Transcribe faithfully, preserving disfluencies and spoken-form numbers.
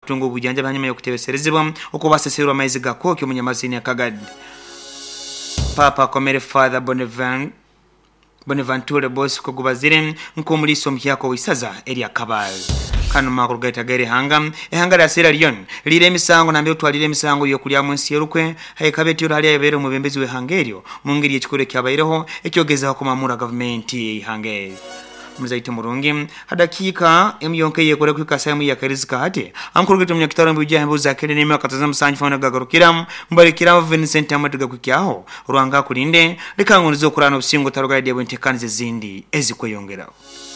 okutunga obujjanjabi hanyuma y'okuteeberezebwa okubaseserwa amaizi ga kooki omunyamazini akagadde. Papa Komere Father Bonaventure Bonaventure Bosco gubazire nk'omuliiso omukyako w'isaza erya Kabale. Kano makuru gaitagere hanga ehanga lya Sierra Leone lire emisango nambe otwalire emisango yokulya mu nsi yerukwe haye kabetiro hali ayebere mu bembezi we Hangerio mu ngeri y'ekikore kyabayireho ekyogeza ku mamura government y'Hangerio. Muzaite murungi hadakika emyonke yekore kwikasa mu yakarizika hate amkurugete mu nyakitaro mu bijya mbuza kene ne makataza musanyi fana gagarukira mbalikira Vincent amatuga kwikyaho rwanga kulinde likangonizo kurana obusingo taruga de bwentekanize zindi ezikweyongeraho.